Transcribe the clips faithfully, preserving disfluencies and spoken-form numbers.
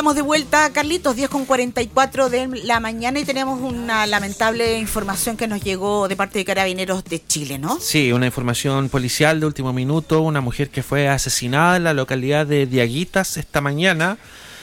estamos de vuelta, Carlitos, diez con cuarenta y cuatro de la mañana y tenemos una lamentable información que nos llegó de parte de Carabineros de Chile, ¿no? Sí, una información policial de último minuto, una mujer que fue asesinada en la localidad de Diaguitas esta mañana.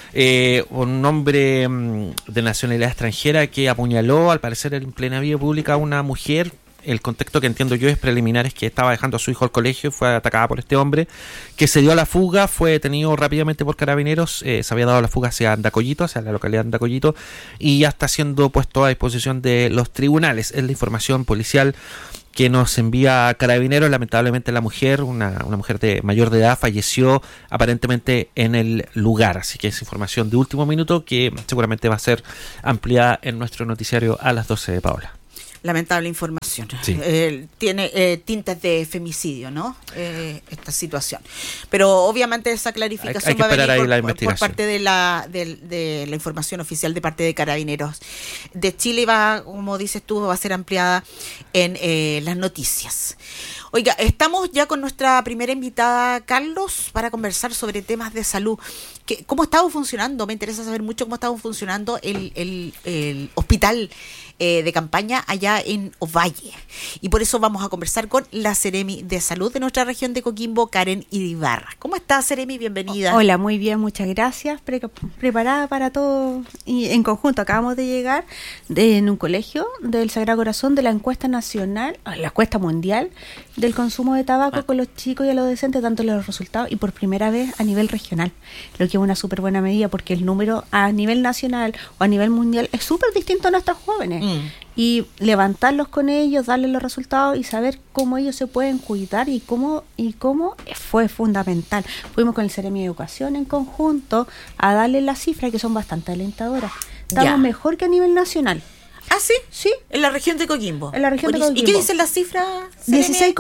Eh, un hombre mmm, de nacionalidad extranjera que apuñaló, al parecer en plena vía pública, a una mujer. El contexto que entiendo yo es preliminar, es que estaba dejando a su hijo al colegio, fue atacada por este hombre, que se dio a la fuga, fue detenido rápidamente por Carabineros, eh, se había dado la fuga hacia Andacollito, hacia la localidad de Andacollito, y ya está siendo puesto a disposición de los tribunales. Es la información policial que nos envía Carabineros. Lamentablemente la mujer, una, una mujer de mayor de edad, falleció aparentemente en el lugar, así que es información de último minuto que seguramente va a ser ampliada en nuestro noticiario a las doce de Paola. Lamentable información. Sí. Eh, tiene eh, tintes de femicidio, ¿no? Eh, esta situación. Pero obviamente esa clarificación hay, hay que va a venir ahí por, la por investigación. parte de la, de, de la información oficial de parte de Carabineros de Chile. Va, como dices tú, va a ser ampliada en eh, las noticias. Oiga, estamos ya con nuestra primera invitada, Carlos, para conversar sobre temas de salud. ¿Qué, ¿Cómo ha estado funcionando? Me interesa saber mucho cómo ha estado funcionando el, el, el hospital eh, de campaña allá en Ovalle. Y por eso vamos a conversar con la Seremi de Salud de nuestra región de Coquimbo, Karen Ibarra. ¿Cómo estás, Seremi? Bienvenida. Hola, muy bien, muchas gracias. Pre- preparada para todo y en conjunto. Acabamos de llegar de, en un colegio del Sagrado Corazón de la encuesta nacional, la encuesta mundial del consumo de tabaco ah. con los chicos y adolescentes, dando los resultados y por primera vez a nivel regional, lo que es una súper buena medida porque el número a nivel nacional o a nivel mundial es súper distinto a nuestros jóvenes mm. y levantarlos con ellos, darles los resultados y saber cómo ellos se pueden cuidar y cómo y cómo fue fundamental. Fuimos con el Seremi de Educación en conjunto a darles las cifras que son bastante alentadoras. Estamos ya. mejor que a nivel nacional. ¿Ah, sí? Sí. En la región de Coquimbo. En la región Buenísimo. de Coquimbo. ¿Y qué dicen las cifras? dieciséis,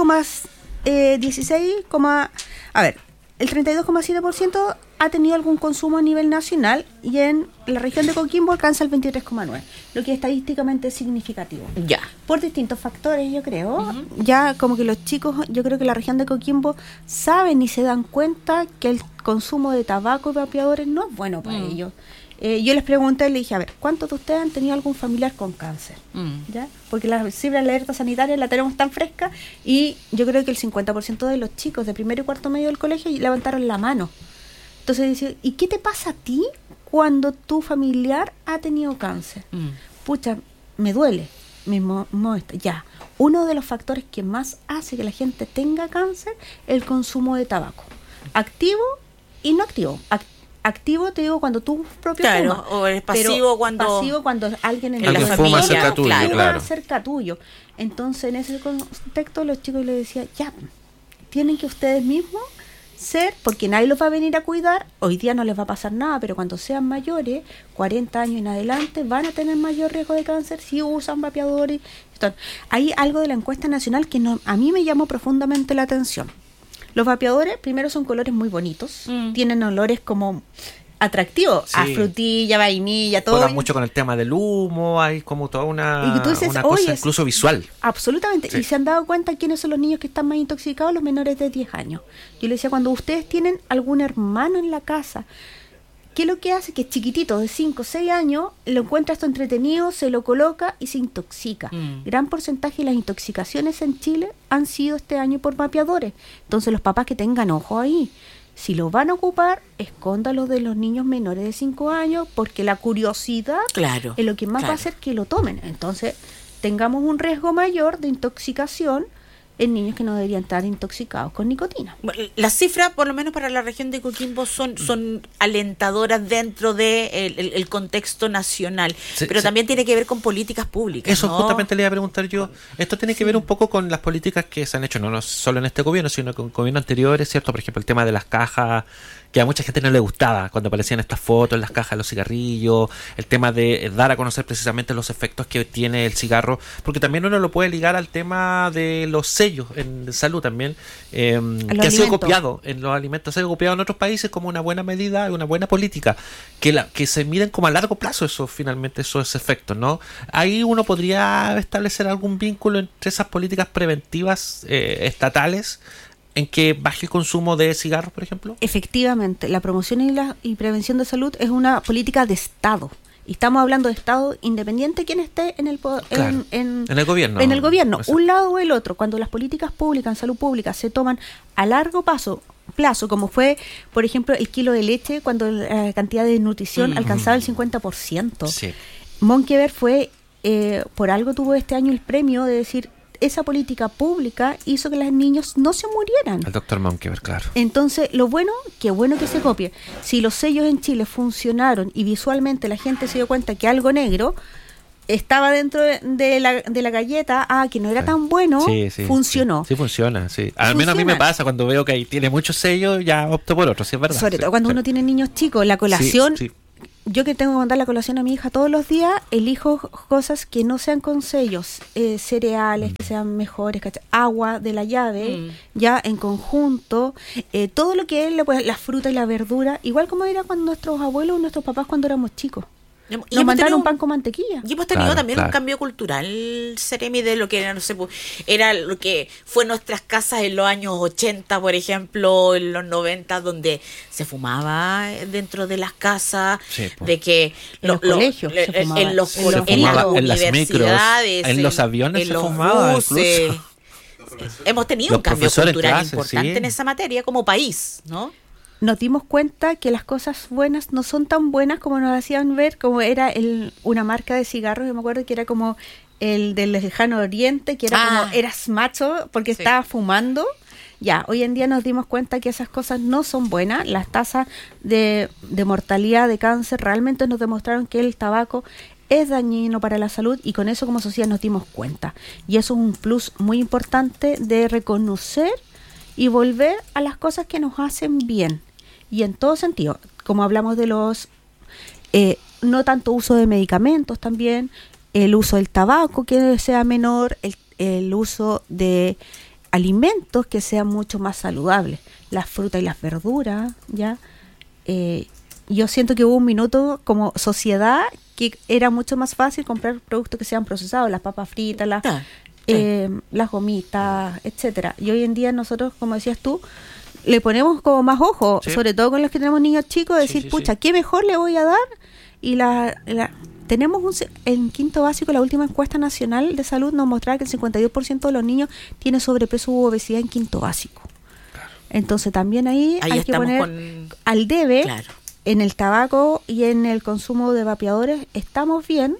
eh, dieciséis, a ver, el treinta y dos coma siete por ciento ha tenido algún consumo a nivel nacional y en la región de Coquimbo alcanza el veintitrés coma nueve, lo que es estadísticamente significativo. Ya. Por distintos factores, yo creo. Uh-huh. Ya como que los chicos, yo creo que la región de Coquimbo saben y se dan cuenta que el consumo de tabaco y vapeadores no es bueno para uh-huh. ellos. Eh, yo les pregunté, le dije, a ver, ¿cuántos de ustedes han tenido algún familiar con cáncer? Mm. ¿Ya? Porque la cifra de alerta sanitaria la tenemos tan fresca y yo creo que el cincuenta por ciento de los chicos de primero y cuarto medio del colegio levantaron la mano. Entonces dice, ¿y qué te pasa a ti cuando tu familiar ha tenido cáncer? Mm. Pucha, me duele, me mo- molesta. Ya, uno de los factores que más hace que la gente tenga cáncer es el consumo de tabaco. Activo y no activo. Activo. Activo, te digo, cuando tú propio claro, fumas. o es pasivo cuando pasivo cuando alguien en alguien la fuma familia cerca tuyo, claro. claro. cerca tuyo. Entonces, en ese contexto, los chicos les decía, ya, tienen que ustedes mismos ser, porque nadie los va a venir a cuidar, hoy día no les va a pasar nada, pero cuando sean mayores, cuarenta años en adelante, van a tener mayor riesgo de cáncer si usan vapeadores. Entonces, hay algo de la encuesta nacional que no, a mí me llamó profundamente la atención. Los vapeadores, primero, son colores muy bonitos, mm. tienen olores como atractivos, sí. a frutilla, vainilla, todo. Juegan mucho con el tema del humo, hay como toda una, y tú dices, una cosa incluso visual. Absolutamente, sí. Y se han dado cuenta quiénes son los niños que están más intoxicados, los menores de diez años. Yo le decía, cuando ustedes tienen algún hermano en la casa, ¿qué es lo que hace? Que es chiquitito, de cinco o seis años, lo encuentra esto entretenido, se lo coloca y se intoxica. Mm. Gran porcentaje de las intoxicaciones en Chile han sido este año por vapeadores. Entonces los papás que tengan ojo ahí, si lo van a ocupar, escóndalo de los niños menores de cinco años, porque la curiosidad claro, es lo que más claro. va a hacer que lo tomen. Entonces tengamos un riesgo mayor de intoxicación en niños que no deberían estar intoxicados con nicotina. Las cifras, por lo menos para la región de Coquimbo, son, son alentadoras dentro del de el, el contexto nacional, sí, pero sí. también tiene que ver con políticas públicas. Eso ¿no? justamente le iba a preguntar yo. Esto tiene que sí. ver un poco con las políticas que se han hecho, no, no solo en este gobierno, sino con gobiernos anteriores, ¿cierto? Por ejemplo, el tema de las cajas, que a mucha gente no le gustaba cuando aparecían estas fotos en las cajas de los cigarrillos, el tema de dar a conocer precisamente los efectos que tiene el cigarro, porque también uno lo puede ligar al tema de los sellos en salud también, eh, que alimentos. ha sido copiado en los alimentos, ha sido copiado en otros países como una buena medida, una buena política, que la que se miden como a largo plazo esos finalmente esos efectos, ¿no? Ahí uno podría establecer algún vínculo entre esas políticas preventivas eh, estatales en que baje el consumo de cigarros, por ejemplo? Efectivamente, la promoción y la y prevención de salud es una política de Estado. Y estamos hablando de Estado independiente quien esté en el poder, Claro, en, en, en el gobierno. en el gobierno, Exacto. un lado o el otro. Cuando las políticas públicas en salud pública se toman a largo paso, plazo, como fue, por ejemplo, el kilo de leche, cuando la cantidad de nutrición Mm. alcanzaba el cincuenta por ciento. Sí. Monkeberg fue, eh, por algo tuvo este año el premio de decir, esa política pública hizo que los niños no se murieran. El doctor Monkeberg, claro. Entonces, lo bueno, qué bueno que se copie. Si los sellos en Chile funcionaron y visualmente la gente se dio cuenta que algo negro estaba dentro de, de la, de la galleta, ah, que no era Sí. tan bueno, Sí, sí, funcionó. Sí, sí funciona, sí. Al menos a mí me Funciona. pasa, cuando veo que ahí tiene muchos sellos, ya opto por otro, sí es verdad. Sobre sí, todo cuando sí. uno tiene niños chicos, la colación, Sí, sí. yo que tengo que mandar la colación a mi hija todos los días, elijo cosas que no sean con sellos, eh, cereales que sean mejores, ¿cachai? Agua de la llave, Mm. ya en conjunto, eh, todo lo que es la, pues, la fruta y la verdura, igual como era cuando nuestros abuelos, nuestros papás cuando éramos chicos. Y Nos hemos mandaron tenido- pan con mantequilla. Y hemos tenido Claro, también claro. un cambio cultural, Seremi, de lo que era, no sé, pu- era lo que fue nuestras casas en los años ochenta, por ejemplo, en los noventa, donde se fumaba dentro de las casas, Sí, pues. de que En los colegios se en, fumaba. en los, Se en fumaba las en las micros, universidades, en los aviones en se los fumaba buses. incluso. Hemos tenido Los un cambio profesores en cultural clase, importante sí. en esa materia como país, ¿no? Nos dimos cuenta que las cosas buenas no son tan buenas como nos hacían ver, como era el, una marca de cigarros, yo me acuerdo que era como el del lejano oriente, que era Ah. como, eras macho porque Sí. estabas fumando. Ya, hoy en día nos dimos cuenta que esas cosas no son buenas. Las tasas de, de mortalidad de cáncer realmente nos demostraron que el tabaco es dañino para la salud y con eso como sociedad nos dimos cuenta. Y eso es un plus muy importante de reconocer y volver a las cosas que nos hacen bien. Y en todo sentido, como hablamos de los, eh, no tanto uso de medicamentos también, el uso del tabaco que sea menor, el, el uso de alimentos que sean mucho más saludables, las frutas y las verduras, ¿ya? Eh, yo siento que hubo un minuto como sociedad que era mucho más fácil comprar productos que sean procesados, las papas fritas, las, Ah, sí. eh, las gomitas, etcétera. Y hoy en día nosotros, como decías tú, le ponemos como más ojo, Sí. sobre todo con los que tenemos niños chicos, Sí, decir, sí, pucha, sí. ¿qué mejor le voy a dar? Y la, la tenemos un, ce- en quinto básico, la última encuesta nacional de salud nos mostraba que el cincuenta y dos por ciento de los niños tiene sobrepeso u obesidad en quinto básico. Entonces también ahí, Ahí hay que estamos poner con... al debe Claro. en el tabaco y en el consumo de vapeadores, estamos bien,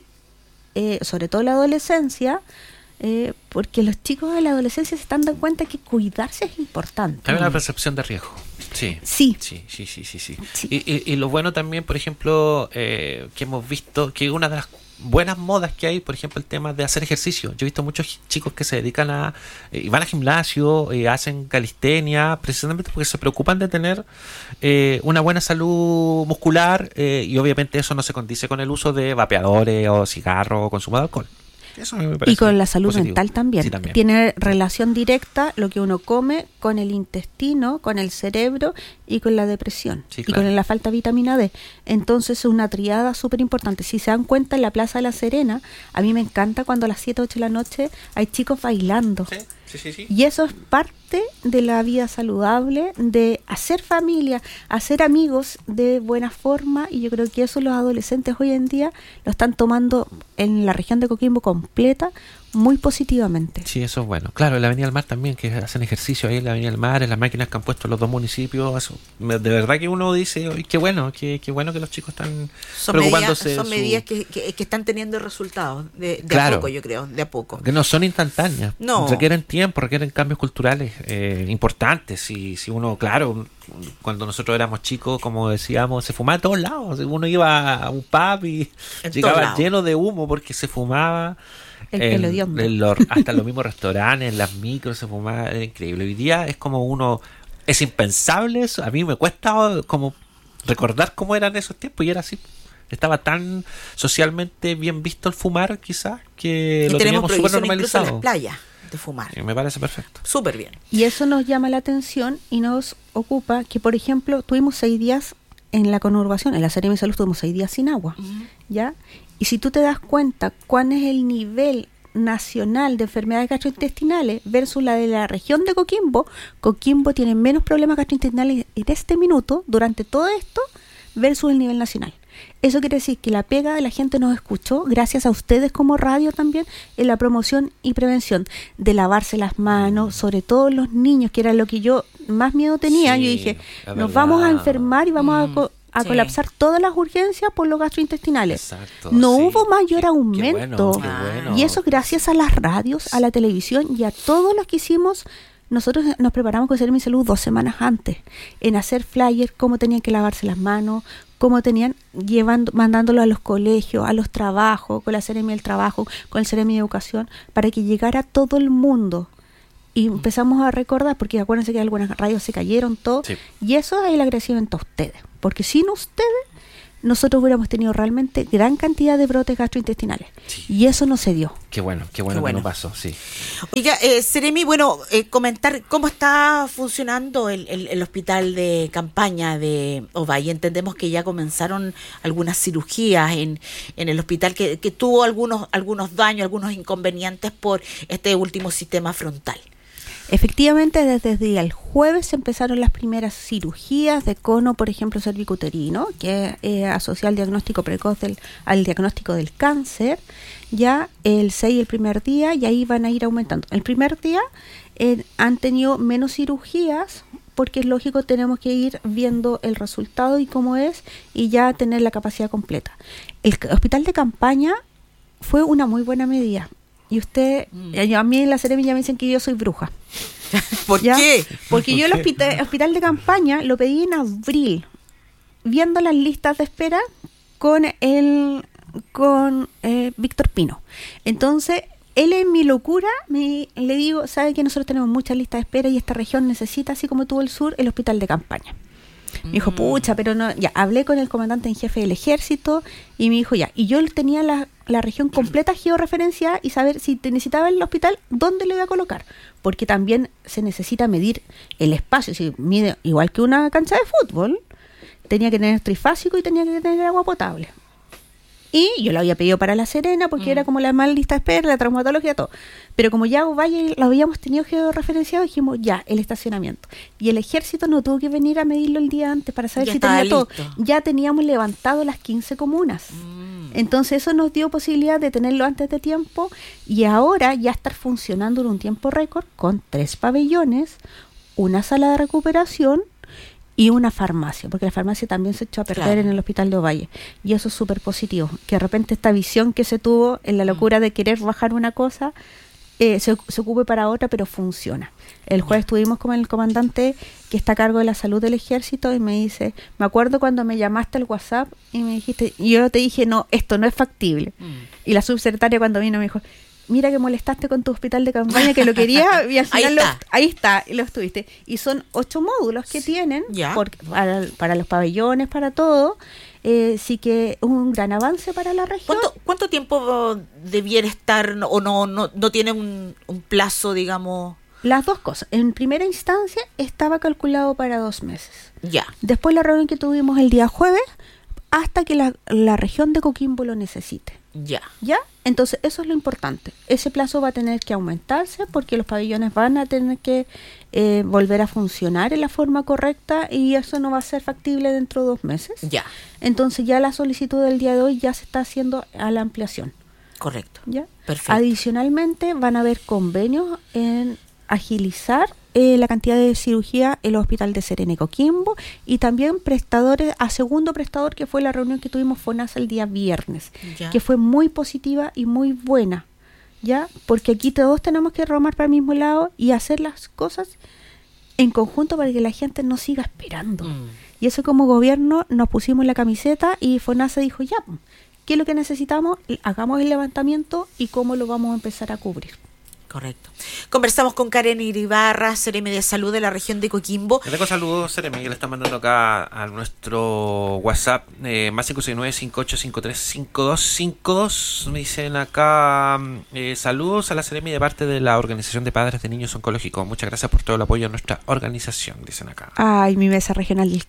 eh, sobre todo en la adolescencia, eh, porque los chicos de la adolescencia se están dando cuenta que cuidarse es importante. Hay una percepción de riesgo. Sí. Sí. Sí, sí, sí, sí, sí. Sí. Y, y, y lo bueno también, por ejemplo, eh, que hemos visto que una de las buenas modas que hay, por ejemplo, el tema de hacer ejercicio. Yo he visto muchos chicos que se dedican a, eh, van al gimnasio, eh, hacen calistenia, precisamente porque se preocupan de tener eh, una buena salud muscular eh, y obviamente eso no se condice con el uso de vapeadores o cigarros o consumo de alcohol. Eso me parece Y con la salud positivo. mental también. Sí, también. Tiene relación directa lo que uno come con el intestino, con el cerebro y con la depresión. Sí, y claro. con la falta de vitamina D. Entonces es una triada súper importante. Si se dan cuenta, en la Plaza de la Serena, a mí me encanta cuando a las siete, ocho de la noche hay chicos bailando. Sí, sí, sí, sí. Y eso es parte de la vida saludable, de hacer familia, hacer amigos de buena forma, y yo creo que eso los adolescentes hoy en día lo están tomando en la región de Coquimbo completa muy positivamente. Sí, eso es bueno. Claro, en la Avenida del Mar también, que hacen ejercicio ahí en la Avenida del Mar, en las máquinas que han puesto los dos municipios. Eso, me- de verdad que uno dice, "Oy, qué bueno, qué, qué bueno que los chicos están Son medidas, preocupándose. son de su- medidas que, que, que están teniendo resultados de, de Claro. a poco, yo creo, de a poco. que no son instantáneas. No. Requieren tiempo, requieren cambios culturales eh, importantes. Si, si uno, claro, cuando nosotros éramos chicos, como decíamos, se fumaba a todos lados. Uno iba a un pub y En todos llegaba lados. lleno de humo porque se fumaba. El en- pelo hediondo. en los- hasta en los mismos restaurantes, en las micros se fumaba, era increíble. Hoy día es como uno, es impensable eso. A mí me cuesta como recordar cómo eran esos tiempos y era así. Estaba tan socialmente bien visto el fumar, quizás, que Y lo tenemos teníamos súper prohibición incluso en las normalizado. playas de fumar. Y me parece perfecto. Súper bien. Y eso nos llama la atención y nos ocupa que, por ejemplo, tuvimos seis días en la conurbación, en la Serena de Salud tuvimos seis días sin agua, ¿ya? Y si tú te das cuenta cuál es el nivel nacional de enfermedades gastrointestinales versus la de la región de Coquimbo, Coquimbo tiene menos problemas gastrointestinales en este minuto, durante todo esto, versus el nivel nacional. Eso quiere decir que la pega de la gente nos escuchó, gracias a ustedes como radio también, en la promoción y prevención de lavarse las manos, sobre todo los niños, que era lo que yo más miedo tenía. Sí, yo dije, nos verdad. vamos a enfermar y vamos Mm, a, co- a sí. colapsar todas las urgencias por los gastrointestinales. Exacto, No sí. hubo mayor Qué- aumento. Qué bueno, qué bueno. Y eso gracias a las radios, a la televisión y a todos los que hicimos. Nosotros nos preparamos con Seremi Salud dos semanas antes en hacer flyers, cómo tenían que lavarse las manos, cómo tenían, llevando, mandándolo a los colegios, a los trabajos, con la Seremi del Trabajo, con el Seremi de Educación, para que llegara todo el mundo. Y empezamos a recordar, porque acuérdense que algunas radios se cayeron, todo, Sí. y eso es el agradecimiento a ustedes, porque sin ustedes nosotros hubiéramos tenido realmente gran cantidad de brotes gastrointestinales. Sí. Y eso no se dio. Qué bueno, qué bueno Qué que bueno. no pasó, sí. Oiga, eh, Seremi, bueno, eh, comentar cómo está funcionando el, el, el hospital de campaña de Ovalle. Entendemos que ya comenzaron algunas cirugías en, en el hospital que, que tuvo algunos, algunos daños, algunos inconvenientes por este último sistema frontal. Efectivamente, desde el día el jueves empezaron las primeras cirugías de cono, por ejemplo, cervicuterino, que eh, asocia al diagnóstico precoz del, al diagnóstico del cáncer, ya el seis el primer día, y ahí van a ir aumentando. El primer día eh, han tenido menos cirugías, porque es lógico, tenemos que ir viendo el resultado y cómo es, y ya tener la capacidad completa. El c- hospital de campaña fue una muy buena medida. Y usted, Mm. eh, a mí en la Seremi ya me dicen que yo soy bruja. ¿Por ¿Ya? qué? Porque ¿Por yo el qué? hospital, hospital de campaña lo pedí en abril, viendo las listas de espera con el con eh, Víctor Pino. Entonces, él en mi locura me, le digo, sabe que nosotros tenemos muchas listas de espera y esta región necesita, así como tuvo el sur, el hospital de campaña. Me dijo, pucha, pero no, ya, hablé con el comandante en jefe del ejército y me dijo, ya, y yo tenía la, la región completa georreferenciada y saber si te necesitaba el hospital, ¿dónde le voy a colocar? Porque también se necesita medir el espacio, si mide igual que una cancha de fútbol, tenía que tener trifásico y tenía que tener agua potable. Y yo lo había pedido para La Serena porque Mm. era como la más lista de espera, la traumatología, todo. Pero como ya Ovalle lo habíamos tenido georreferenciado, dijimos ya, el estacionamiento. Y el ejército no tuvo que venir a medirlo el día antes para saber Ya si estaba tenía todo. listo. Ya teníamos levantado las quince comunas. Mm. Entonces eso nos dio posibilidad de tenerlo antes de tiempo y ahora ya estar funcionando en un tiempo récord con tres pabellones, una sala de recuperación y una farmacia, porque la farmacia también se echó a perder Claro. en el hospital de Ovalle. Y eso es súper positivo, que de repente esta visión que se tuvo en la locura de querer bajar una cosa, eh, se, se ocupe para otra, pero funciona. El jueves estuvimos con el comandante que está a cargo de la salud del ejército y me dice, me acuerdo cuando me llamaste al WhatsApp y me dijiste, y yo te dije, no, esto no es factible. Mm. Y la subsecretaria cuando vino me dijo, mira que molestaste con tu hospital de campaña que lo quería y al Ahí final lo- está. ahí está, y lo estuviste. Y son ocho módulos que tienen Ya. por- para, para los pabellones, para todo. Eh, sí que es un gran avance para la región. ¿Cuánto, ¿Cuánto tiempo debiera estar no- o no, no, no tiene un, un plazo, digamos? Las dos cosas. En primera instancia estaba calculado para dos meses. Ya. Después la reunión que tuvimos el día jueves, hasta que la, la región de Coquimbo lo necesite. Ya. ¿Ya? Entonces, eso es lo importante. Ese plazo va a tener que aumentarse porque los pabellones van a tener que eh, volver a funcionar en la forma correcta y eso no va a ser factible dentro de dos meses. Ya. Entonces, ya la solicitud del día de hoy ya se está haciendo a la ampliación. Correcto. ¿Ya? Perfecto. Adicionalmente, van a haber convenios en agilizar eh, la cantidad de cirugía en el hospital de Serena y Coquimbo y también prestadores, a segundo prestador que fue la reunión que tuvimos FONASA el día viernes, Ya. que fue muy positiva y muy buena, ¿ya? Porque aquí todos tenemos que remar para el mismo lado y hacer las cosas en conjunto para que la gente no siga esperando. Mm. Y eso como gobierno nos pusimos la camiseta y FONASA dijo, ya, ¿qué es lo que necesitamos? Hagamos el levantamiento y cómo lo vamos a empezar a cubrir. Correcto. Conversamos con Karen Iribarra, Seremi de Salud de la región de Coquimbo. Le tengo saludos, Seremi, que le está mandando acá a nuestro WhatsApp, eh, más cinco seis nueve, cinco ocho cinco tres, cinco dos cinco dos. Me dicen acá, eh, saludos a la Seremi de parte de la Organización de Padres de Niños Oncológicos. Muchas gracias por todo el apoyo a nuestra organización, dicen acá. Ay, mi mesa regional del cáncer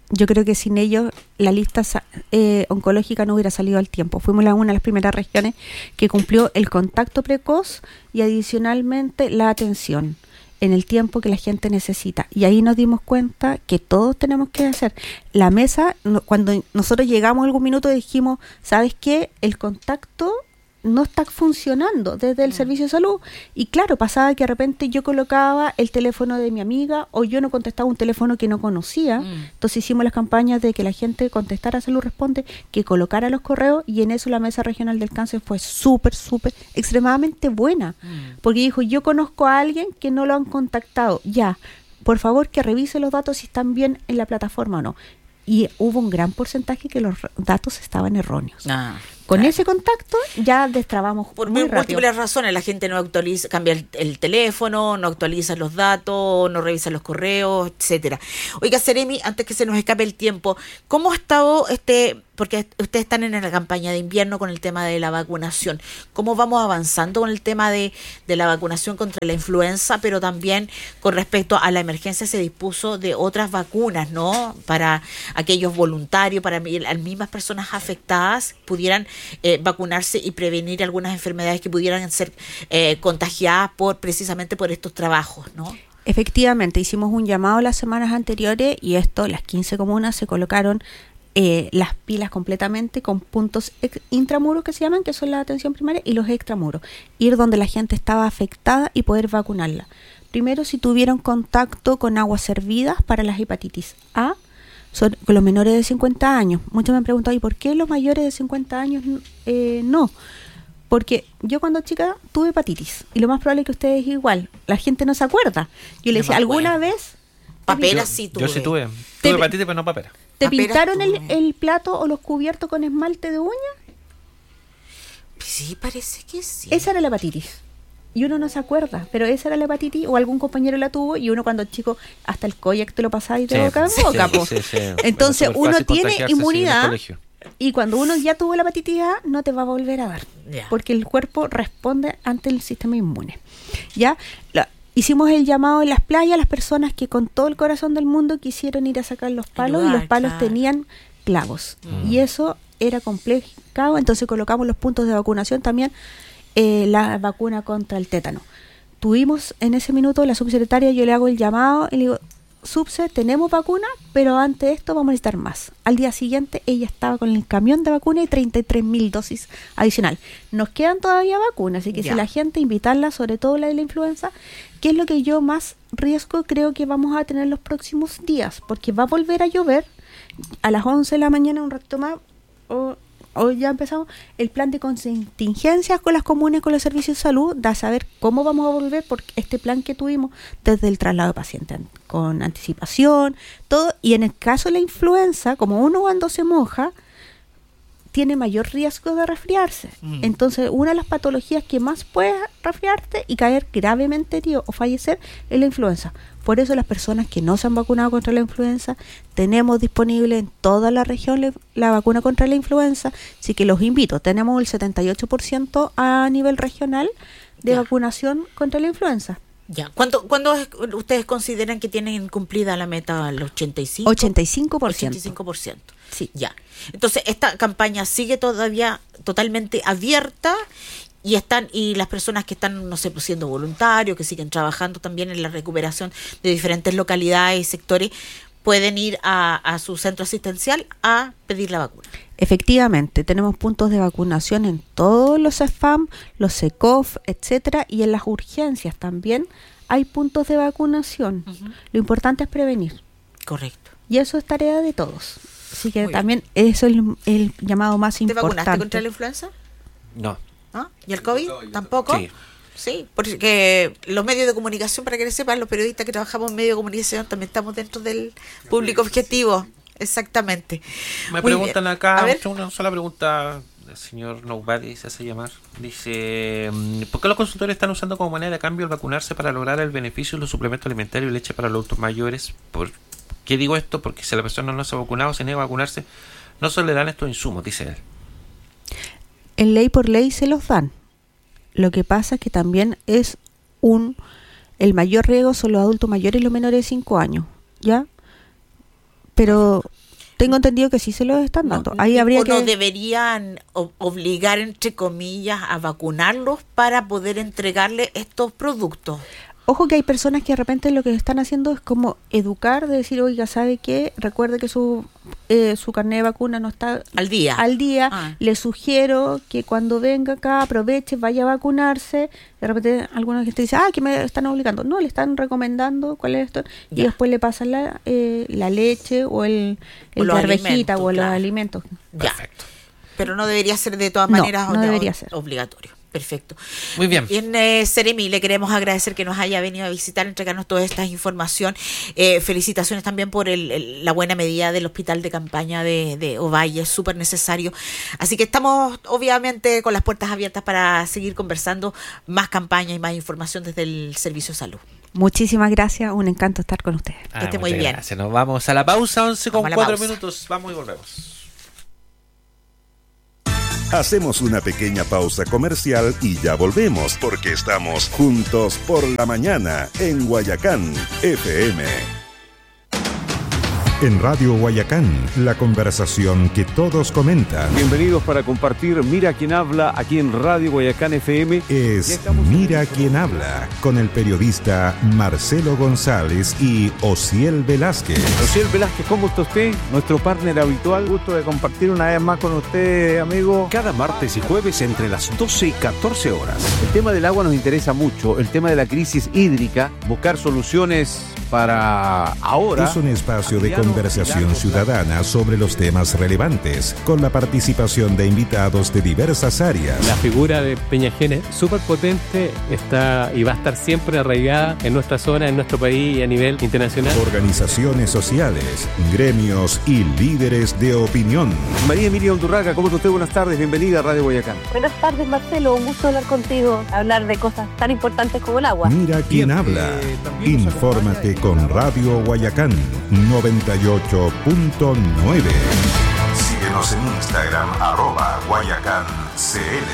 yo creo que sin ellos la lista eh, oncológica no hubiera salido al tiempo. Fuimos la, una de las primeras regiones que cumplió el contacto precoz y adicionalmente la atención en el tiempo que la gente necesita. Y ahí nos dimos cuenta que todos tenemos que hacer. La mesa, no, cuando nosotros llegamos algún minuto dijimos, ¿sabes qué? El contacto no está funcionando desde el mm. servicio de salud. Y claro, pasaba que de repente yo colocaba el teléfono de mi amiga o yo no contestaba un teléfono que no conocía. Mm. Entonces hicimos las campañas de que la gente contestara Salud Responde, que colocara los correos, y en eso la Mesa Regional del Cáncer fue súper, súper, extremadamente buena. Mm. Porque dijo, yo conozco a alguien que no lo han contactado. Ya, por favor que revise los datos si están bien en la plataforma o no. Y hubo un gran porcentaje que los datos estaban erróneos. Ah. Con claro. ese contacto ya destrabamos por muy múltiples rápido. razones. La gente no actualiza, cambia el, el teléfono, no actualiza los datos, no revisa los correos, etcétera. Oiga, Seremi, antes que se nos escape el tiempo, ¿cómo ha estado este? Porque ustedes están en la campaña de invierno con el tema de la vacunación. ¿Cómo vamos avanzando con el tema de, de la vacunación contra la influenza, pero también con respecto a la emergencia se dispuso de otras vacunas, ¿no? Para aquellos voluntarios, para las mismas personas afectadas pudieran eh, vacunarse y prevenir algunas enfermedades que pudieran ser eh, contagiadas por precisamente por estos trabajos, ¿no? Efectivamente, hicimos un llamado las semanas anteriores y esto, las quince comunas se colocaron Eh, las pilas completamente con puntos ex- intramuros que se llaman, que son la atención primaria, y los extramuros, ir donde la gente estaba afectada y poder vacunarla. Primero, si tuvieron contacto con aguas hervidas para las hepatitis A, son con los menores de cincuenta años. Muchos me han preguntado, ¿y por qué los mayores de cincuenta años eh, no? Porque yo cuando chica tuve hepatitis, y lo más probable es que ustedes igual, la gente no se acuerda. Yo le decía, ¿alguna vez? Papera sí tuve. Yo sí tuve. Tuve hepatitis, pero no papera. ¿Te pintaron el, el plato o los cubiertos con esmalte de uña? Sí, parece que sí. Esa era la hepatitis. Y uno no se acuerda, pero esa era la hepatitis, o algún compañero la tuvo, y uno cuando chico, hasta el Koyak te lo pasaba y te lo boca en boca. Sí, sí, sí. Entonces uno tiene inmunidad, y cuando uno ya tuvo la hepatitis A, no te va a volver a dar. Yeah. Porque el cuerpo responde ante el sistema inmune. ¿Ya? La, Hicimos el llamado en las playas a las personas que con todo el corazón del mundo quisieron ir a sacar los palos, lugar, y los palos claro. tenían clavos. Mm. Y eso era complicado, entonces colocamos los puntos de vacunación también, eh, la vacuna contra el tétano. Tuvimos en ese minuto, la subsecretaria, yo le hago el llamado y le digo, subse, tenemos vacuna, pero ante esto vamos a necesitar más. Al día siguiente ella estaba con el camión de vacuna y treinta y tres mil dosis adicional. Nos quedan todavía vacunas, así que ya. Si la gente, invitarla, sobre todo la de la influenza, que es lo que yo más riesgo creo que vamos a tener los próximos días, porque va a volver a llover a las once de la mañana, un rato más, o, o ya empezamos el plan de contingencias con las comunas, con los servicios de salud, da a saber cómo vamos a volver, porque este plan que tuvimos desde el traslado de pacientes con anticipación, todo, y en el caso de la influenza, como uno cuando se moja, tiene mayor riesgo de resfriarse. Mm. Entonces, una de las patologías que más puede resfriarte y caer gravemente herido o fallecer es la influenza. Por eso las personas que no se han vacunado contra la influenza, tenemos disponible en toda la región la, la vacuna contra la influenza, así que los invito. Tenemos el setenta y ocho por ciento a nivel regional de ya. vacunación contra la influenza. Ya. ¿Cuánto, ¿Cuándo ustedes consideran que tienen cumplida la meta al ochenta y cinco por ciento? ochenta y cinco por ciento. ochenta y cinco por ciento. Sí. Ya. Entonces, esta campaña sigue todavía totalmente abierta y están y las personas que están, no sé, siendo voluntarios, que siguen trabajando también en la recuperación de diferentes localidades y sectores, pueden ir a, a su centro asistencial a pedir la vacuna. Efectivamente, tenemos puntos de vacunación en todos los C E F A M, los C E C O F, etcétera, y en las urgencias también hay puntos de vacunación. Uh-huh. Lo importante es prevenir. Correcto. Y eso es tarea de todos. Así que Muy también bien. Eso es el, el llamado más ¿Te importante. ¿Te vacunaste contra la influenza? No. ¿Ah? ¿Y el COVID? No, ¿Tampoco? Sí. Sí, porque los medios de comunicación, para que sepan, los periodistas que trabajamos en medios de comunicación también estamos dentro del público objetivo. Exactamente. Me Muy preguntan bien. acá, una sola pregunta, el señor Nobody se hace llamar. Dice, ¿por qué los consultores están usando como moneda de cambio el vacunarse para lograr el beneficio de los suplementos alimentarios y leche para los adultos mayores? ¿Por qué digo esto? Porque si la persona no se ha vacunado, se niega a vacunarse, no se le dan estos insumos, dice él. En ley por ley se los dan. Lo que pasa es que también es un el mayor riesgo son los adultos mayores y los menores de cinco años, ¿ya? pero tengo entendido que sí se los están dando. No, Ahí habría o que... no deberían o- obligar, entre comillas, a vacunarlos para poder entregarle estos productos. Ojo que hay personas que de repente lo que están haciendo es como educar, de decir, oiga, ¿sabe qué? Recuerde que su eh, su carnet de vacuna no está Al día. al día. Ah. Le sugiero que cuando venga acá, aproveche, vaya a vacunarse. De repente alguna gente dice, ah, que me están obligando. No, le están recomendando cuál es esto. Y Ya. después le pasan la, eh, la leche o el, O el los de arvejita alimentos, o los claro. alimentos. Ya. Perfecto. Pero no debería ser de todas No, maneras no o- debería o- ser. obligatorio. Perfecto. Muy bien. Bien, eh, Seremi, le queremos agradecer que nos haya venido a visitar, entregarnos toda esta información. Eh, felicitaciones también por el, el- la buena medida del hospital de campaña de, de Ovalle, es súper necesario. Así que estamos obviamente con las puertas abiertas para seguir conversando más campaña y más información desde el Servicio de Salud. Muchísimas gracias, un encanto estar con ustedes. Ah, Que esté muy muchas bien. gracias. Nos vamos a la pausa, once con Vamos a la cuatro pausa. minutos. Vamos y volvemos. Hacemos una pequeña pausa comercial y ya volvemos porque estamos juntos por la mañana en Guayacán F M. En Radio Guayacán, la conversación que todos comentan Bienvenidos para compartir Mira quién habla aquí en Radio Guayacán F M. es Mira quién habla con el periodista Marcelo González y Osiel Velázquez. Rociel Velázquez, ¿cómo está usted? Nuestro partner habitual. Gusto de compartir una vez más con usted, amigo. Cada martes y jueves entre las doce y catorce horas. El tema del agua nos interesa mucho, el tema de la crisis hídrica, buscar soluciones para ahora. Es un espacio de conversación ciudadana sobre los temas relevantes, con la participación de invitados de diversas áreas. La figura de Peñajén es súper potente, está y va a estar siempre arraigada en nuestra zona, en nuestro país y a nivel internacional. Organizaciones sociales, gremios y líderes de opinión. María Emilia Undurraga, ¿cómo está usted? Buenas tardes, bienvenida a Radio Guayacán. Buenas tardes, Marcelo. Un gusto hablar contigo, hablar de cosas tan importantes como el agua. Mira quién Bien, habla. eh, también nos Infórmate con Radio Guayacán noventa y ocho punto nueve. Síguenos en Instagram, arroba Guayacán C L.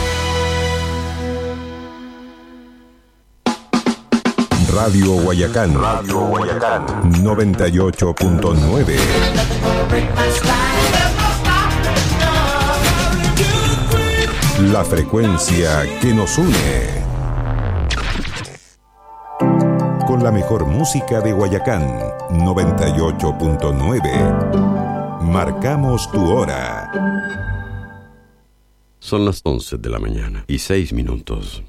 Radio Guayacán, Radio Guayacán noventa y ocho punto nueve. La frecuencia que nos une. Con la mejor música de Guayacán, noventa y ocho punto nueve. Marcamos tu hora. Son las once de la mañana y seis minutos.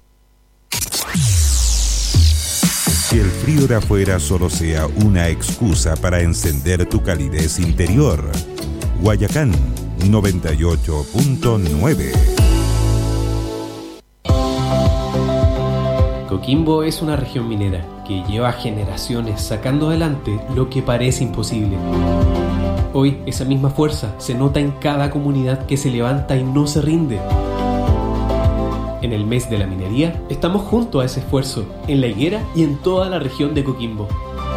Que el frío de afuera solo sea una excusa para encender tu calidez interior. Guayacán, noventa y ocho punto nueve. Coquimbo es una región minera que lleva generaciones sacando adelante lo que parece imposible. Hoy esa misma fuerza se nota en cada comunidad que se levanta y no se rinde. En el mes de la minería estamos junto a ese esfuerzo, en La Higuera y en toda la región de Coquimbo.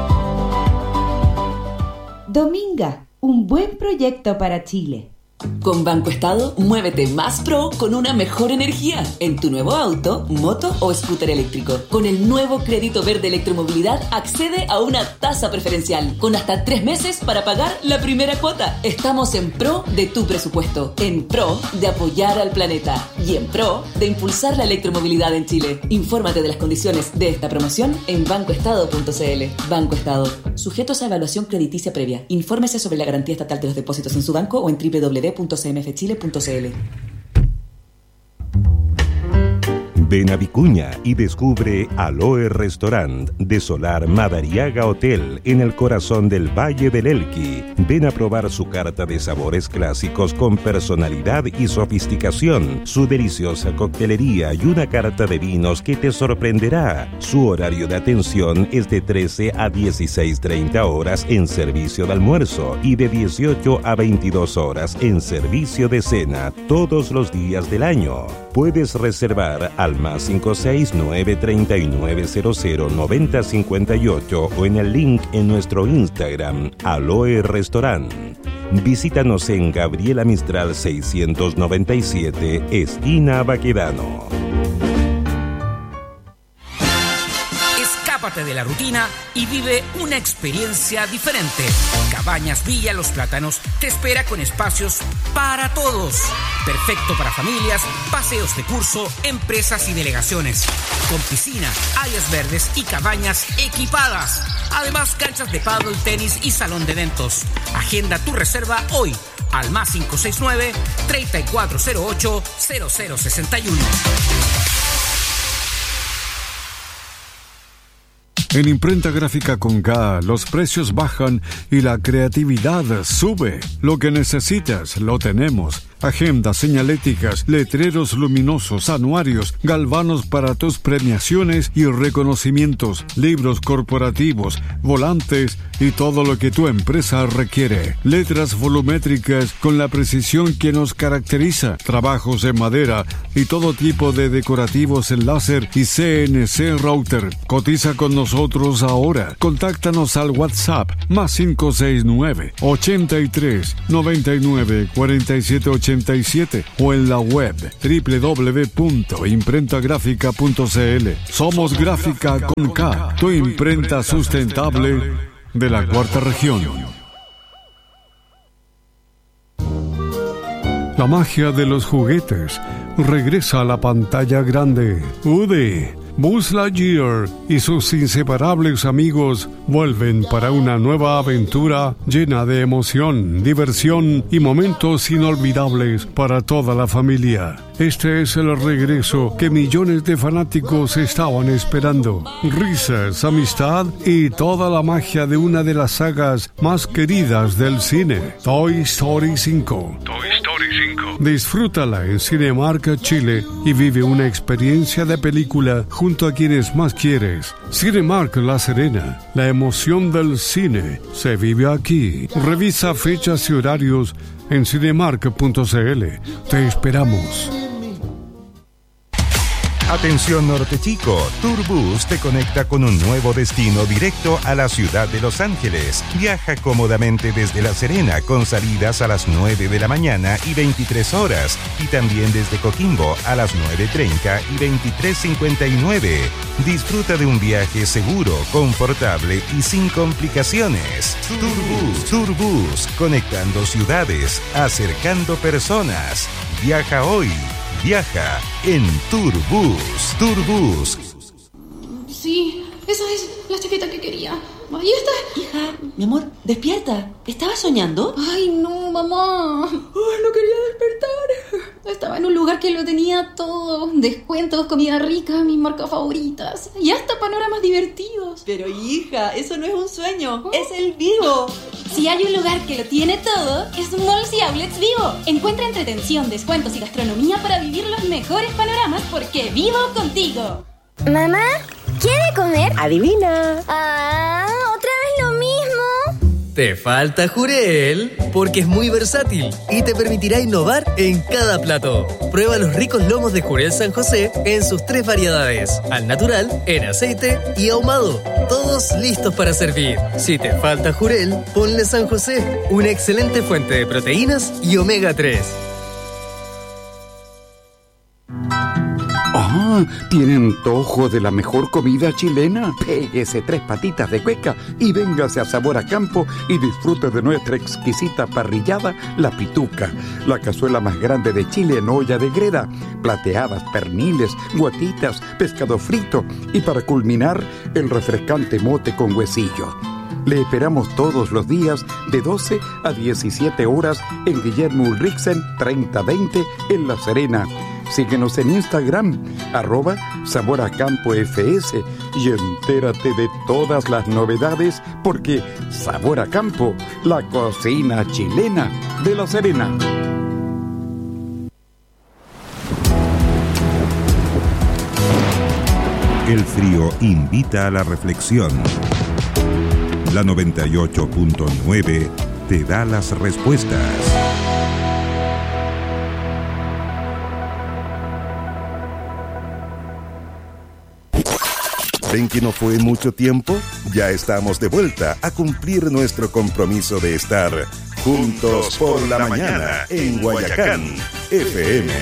Dominga, un buen proyecto para Chile. Con Banco Estado, muévete más pro con una mejor energía en tu nuevo auto, moto o scooter eléctrico. Con el nuevo crédito verde electromovilidad, accede a una tasa preferencial con hasta tres meses para pagar la primera cuota. Estamos en pro de tu presupuesto, en pro de apoyar al planeta y en pro de impulsar la electromovilidad en Chile. Infórmate de las condiciones de esta promoción en bancoestado punto c l. Banco Estado, sujetos a evaluación crediticia previa. Infórmese sobre la garantía estatal de los depósitos en su banco o en doble u doble u doble u punto c m f chile punto c l. Ven a Vicuña y descubre Aloe Restaurant de Solar Madariaga Hotel en el corazón del Valle del Elqui. Ven a probar su carta de sabores clásicos con personalidad y sofisticación, su deliciosa coctelería y una carta de vinos que te sorprenderá. Su horario de atención es de trece a dieciséis treinta horas en servicio de almuerzo y de dieciocho a veintidós horas en servicio de cena todos los días del año. Puedes reservar al más cinco seis nueve tres nueve cero cero nueve cero cinco ocho o en el link en nuestro Instagram, Aloe Restaurant. Visítanos en Gabriela Mistral seiscientos noventa y siete, esquina Baquedano. Escápate Escápate de la rutina y vive una experiencia diferente. Cabañas Villa Los Plátanos te espera con espacios para todos. Perfecto para familias, paseos de curso, empresas y delegaciones. Con piscina, áreas verdes y cabañas equipadas. Además, canchas de pádel, tenis y salón de eventos. Agenda tu reserva hoy al más cinco seis nueve, tres cuatro cero ocho, cero cero seis uno. En Imprenta Gráfica con K, los precios bajan y la creatividad sube. Lo que necesitas, lo tenemos. Agendas señaléticas, letreros luminosos, anuarios, galvanos para tus premiaciones y reconocimientos, libros corporativos, volantes y todo lo que tu empresa requiere. Letras volumétricas con la precisión que nos caracteriza, trabajos en madera y todo tipo de decorativos en láser y C N C router. Cotiza con nosotros ahora. Contáctanos al WhatsApp más cinco seis nueve, ochenta y tres, noventa y nueve, cuarenta y siete ochenta y siete o en la web doble u doble u doble u punto imprenta gráfica punto c l. Somos Gráfica con K, tu imprenta sustentable de la cuarta región. La magia de los juguetes regresa a la pantalla grande. Woody, Buzz Lightyear y sus inseparables amigos vuelven para una nueva aventura llena de emoción, diversión y momentos inolvidables para toda la familia. Este es el regreso que millones de fanáticos estaban esperando. Risas, amistad y toda la magia de una de las sagas más queridas del cine, Toy Story cinco. Toy Story cinco. Disfrútala en Cinemark Chile y vive una experiencia de película junto a quienes más quieres. Cinemark La Serena, la emoción del cine se vive aquí. Revisa fechas y horarios en cinemark punto c l. Te esperamos. Atención Norte Chico, Tourbus te conecta con un nuevo destino directo a la ciudad de Los Ángeles. Viaja cómodamente desde La Serena con salidas a las nueve de la mañana y veintitrés horas y también desde Coquimbo a las nueve treinta y veintitrés cincuenta y nueve. Disfruta de un viaje seguro, confortable y sin complicaciones. Tourbus, Tourbus, conectando ciudades, acercando personas. Viaja hoy. Viaja en Tourbus. Tourbus. Sí, esa es la chaqueta que quería. Ahí está. Hija, mi amor, despierta. ¿Estabas soñando? Ay, no, mamá. Ay, no quería despertar. Estaba en un lugar que lo tenía todo. Descuentos, comida rica, mis marcas favoritas. Y hasta panoramas divertidos. Pero hija, eso no es un sueño. ¿Oh? Es el Vivo. Si hay un lugar que lo tiene todo, es Malls y Outlets Vivo. Encuentra entretención, descuentos y gastronomía para vivir los mejores panoramas porque vivo contigo. Mamá, ¿quiere comer? Adivina. Ah, ¿otra vez lo mismo? Te falta Jurel, porque es muy versátil y te permitirá innovar en cada plato. Prueba los ricos lomos de Jurel San José en sus tres variedades: al natural, en aceite y ahumado. Todos listos para servir. Si te falta Jurel, ponle San José, una excelente fuente de proteínas y omega tres. Ah, ¿tiene antojo de la mejor comida chilena? Péguese tres patitas de cueca y véngase a Sabor a Campo y disfrute de nuestra exquisita parrillada, La Pituca, la cazuela más grande de Chile en olla de greda, plateadas, perniles, guatitas, pescado frito y para culminar, el refrescante mote con huesillo. Le esperamos todos los días de doce a diecisiete horas en Guillermo Ulrichsen treinta veinte en La Serena. Síguenos en Instagram, arroba Sabor a Campo F S y entérate de todas las novedades porque Sabor a Campo, la cocina chilena de La Serena. El frío invita a la reflexión. La noventa y ocho punto nueve te da las respuestas. ¿Ven que no fue mucho tiempo? Ya estamos de vuelta a cumplir nuestro compromiso de estar juntos por la mañana en Guayacán F M.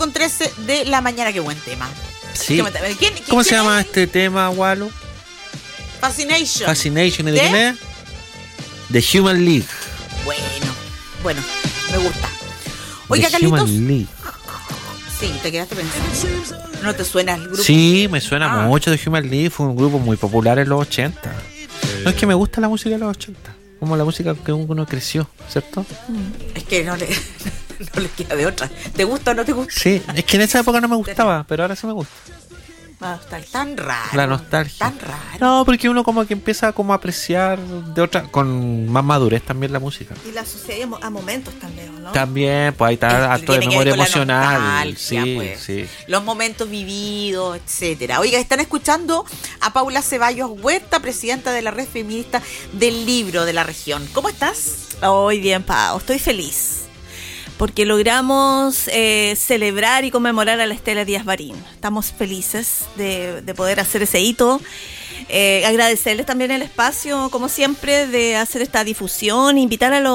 con trece de la mañana. Qué buen tema. Sí. ¿Quién- quién- ¿Cómo se quién llama es? este tema, Walo? Fascination. Fascination. ¿Y de ¿De? quién es? The Human League. Bueno, bueno, me gusta. Oiga, The Carlitos. Human League. Sí, te quedaste pensando. ¿No te suena el grupo? Sí, me suena Ah. mucho The Human League. Fue un grupo muy popular en los ochenta. No es que me gusta la música de los ochenta. Como la música que uno creció, ¿cierto? Es que no le, no le queda de otra. ¿Te gusta o no te gusta? Sí, es que en esa época no me gustaba, pero ahora sí me gusta. Ah, está tan raro. La nostalgia. Tan raro. No, porque uno como que empieza como a apreciar de otra, con más madurez también la música. Y la asocia a momentos también, ¿no? También, pues ahí está Es que harto de tiene que memoria ver con la emocional. nostalgia, Sí, pues. sí. Los momentos vividos, etcétera. Oiga, están escuchando a Paula Ceballos Huerta, presidenta de la Red Feminista del Libro de la Región. ¿Cómo estás? Hoy bien, Pau, estoy feliz. Porque logramos eh, celebrar y conmemorar a la Estela Díaz Barín. Estamos felices de, de poder hacer ese hito. Eh, agradecerles también el espacio, como siempre, de hacer esta difusión, invitar a los